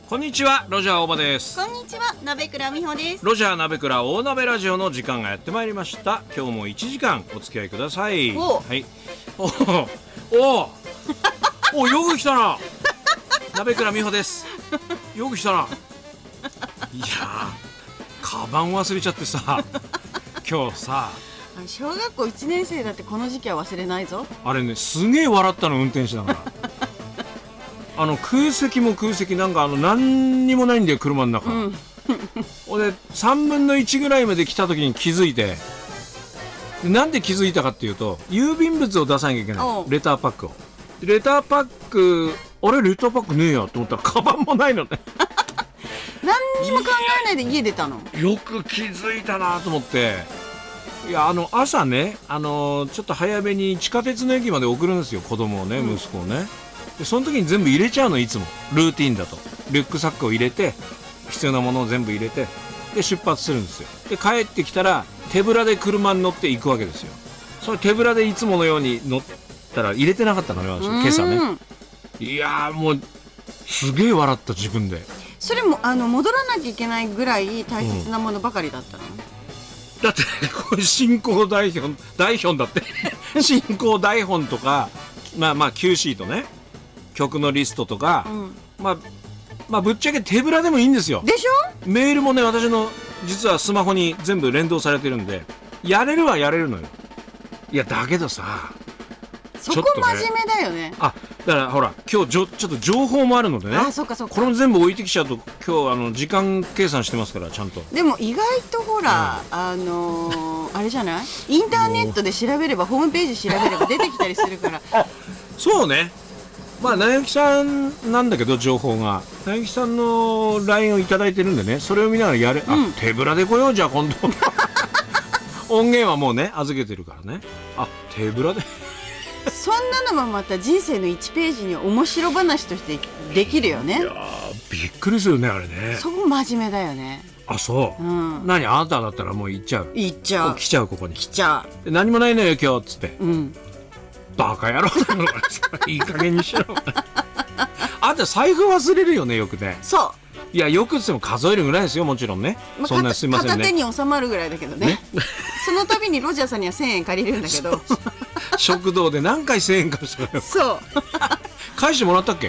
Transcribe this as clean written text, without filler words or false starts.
こんにちは、ロジャー大場です。 こんにちは、鍋倉美穂です。 ロジャー鍋倉大鍋ラジオの時間がやってまいりました。今日も1時間お付き合いください。 おはい。およく来たな。鍋倉美穂です。よく来たな。いやー、カバン忘れちゃってさ、今日さ、 小学校1年生だってこの時期は忘れないぞ。 あれね、すげえ笑ったの、運転手だから空席も空席、なんか何にもないんだよ、車の中。俺3分の1ぐらいまで来た時に気づいて、でなんで気づいたかっていうと、郵便物を出さなきゃいけない、レターパックを。レターパック、あれレターパックねえやと思ったらカバンもないのね何にも考えないで家出たの。 よく気づいたなと思って。いや、朝ね、ちょっと早めに地下鉄の駅まで送るんですよ、子供をね、息子をね。でその時に全部入れちゃうの、いつもルーティーンだと。リュックサックを入れて、必要なものを全部入れて、で出発するんですよ。で帰ってきたら手ぶらで車に乗って行くわけですよ。それ手ぶらでいつものように乗ったら入れてなかったのね、私今朝ね。いやー、もうすげえ笑った、自分で。 それも戻らなきゃいけないぐらい大切なものばかりだったの、 だってこれ進行台本だって進行台本とか、まあ Q シートね、曲のリストとか、まあぶっちゃけ手ぶらでもいいんですよ。 でしょ。 メールもね、私の実はスマホに全部連動されてるんで、やれるはやれるのよ。いやだけどさ、 そこ真面目だよね。 だからほら、今日ちょっと情報もあるのでね。 そっかそっか。 これも全部置いてきちゃうと、今日時間計算してますから、ちゃんと。 でも意外とほら、あれじゃない、インターネットで調べれば、ホームページ調べれば出てきたりするからそうね。まあ、なゆきさんなんだけど、情報がなゆきさんの LINE をいただいてるんでね、それを見ながらやれ、手ぶらで来よう、じゃあ今度音源はもうね預けてるからね。手ぶらでそんなのもまた人生の1ページに面白話としてできるよね。 いやびっくりするね、あれね。 そこ真面目だよね。 そう、何、あなただったらもう行っちゃう。 来ちゃう、ここに来ちゃう。何もないのよ今日っつって、バカ野郎だろいい加減にしろあんた財布忘れるよね、よくね。 そう。 いや、よくっても数えるぐらいですよ、もちろんね。そんなすいませんね。 片手に収まるぐらいだけどねその度にロジャーさんには1000円借りるんだけど食堂で何回1000円貸したのよ。 そう返してもらったっけ。